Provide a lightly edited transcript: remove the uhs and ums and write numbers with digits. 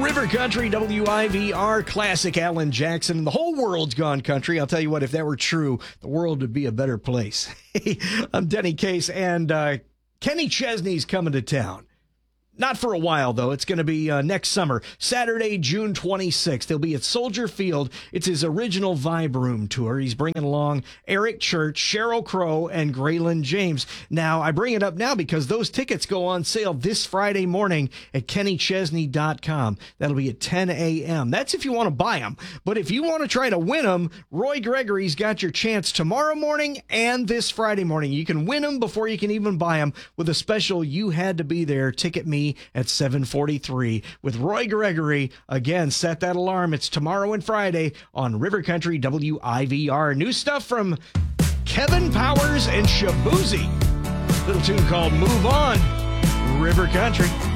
River Country, WIVR, classic Alan Jackson. The whole world's gone country. I'll tell you what, if that were true, the world would be a better place. I'm Denny Case, and Kenny Chesney's coming to town. Not for a while, though. It's going to be next summer, Saturday, June 26th. He'll be at Soldier Field. It's his original Vibe Room tour. He's bringing along Eric Church, Sheryl Crow, and Graylin James. Now, I bring it up now because those tickets go on sale this Friday morning at KennyChesney.com. That'll be at 10 a.m. That's if you want to buy them. But if you want to try to win them, Roy Gregory's got your chance tomorrow morning and this Friday morning. You can win them before you can even buy them with a special You Had to Be There Ticket Me at 7:43 with Roy Gregory. Again, set that alarm. It's tomorrow and Friday on River Country WIVR. New stuff from Kevin Powers and Shaboozey. Little tune called Move On, River Country.